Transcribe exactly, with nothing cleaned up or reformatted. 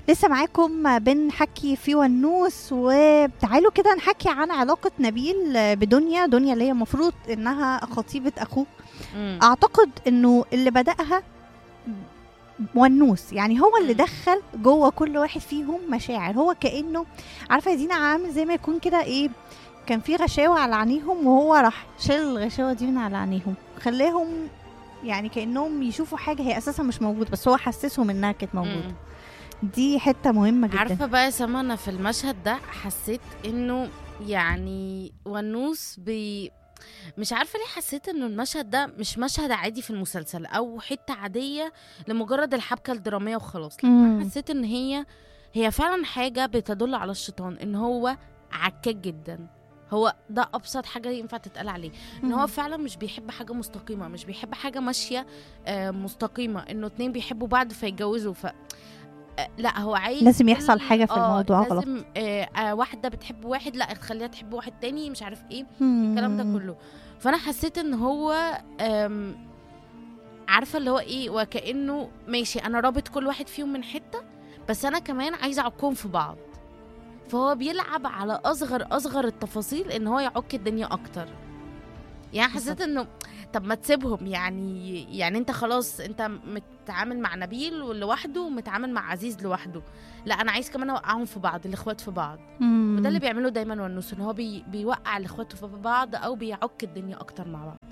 لسه معاكم بنحكي في ونوس، وتعالوا كده نحكي عن علاقة نبيل بدنيا دنيا اللي هي المفروض انها خطيبة اخوه. مم. اعتقد انه اللي بدأها ونوس، يعني هو اللي مم. دخل جوه كل واحد فيهم مشاعر. هو كأنه عارفة يا دينا عامل زي ما يكون كده ايه، كان في غشاوة على عينيهم وهو راح شال الغشاوة دي من على عينيهم، خلاهم يعني كأنهم يشوفوا حاجة هي أساسا مش موجودة، بس هو حسسهم إنها كانت موجودة. مم. دي حتة مهمة جدا. عارفه بقى يا سما، انا في المشهد ده حسيت انه يعني ونوس بي مش عارفه ليه حسيت انه المشهد ده مش مشهد عادي في المسلسل او حته عاديه لمجرد الحبكه الدراميه وخلاص. لا، مم. انا حسيت ان هي هي فعلا حاجه بتدل على الشيطان، ان هو عكاك جدا. هو ده ابسط حاجه ينفع تتقال عليه، ان هو مم. فعلا مش بيحب حاجه مستقيمه، مش بيحب حاجه ماشيه آه، مستقيمه، انه اتنين بيحبوا بعض فيتجوزوا. ف آه، لا، هو عايز لازم يحصل كل- حاجة في اه الموضوع غلط. لازم آه آه واحده بتحب واحد، لا تخليها تحب واحد تاني، مش عارف ايه مم. الكلام ده كله. فانا حسيت ان هو آم، عارفه اللي هو ايه، وكانه ماشي انا رابط كل واحد فيهم من حته، بس انا كمان عايزه اعكهم في بعض. فهو بيلعب على اصغر اصغر التفاصيل ان هو يعك الدنيا اكتر. يعني حسيت بالظبط. انه طب ما تسيبهم، يعني يعني انت خلاص انت متعامل مع نبيل لوحده ومتعامل مع عزيز لوحده، لا انا عايز كمان اوقعهم في بعض، الاخوات في بعض. مم. وده اللي بيعمله دايما ونوس، ان هو بي بيوقع الاخوات في بعض او بيعك الدنيا اكتر مع بعض.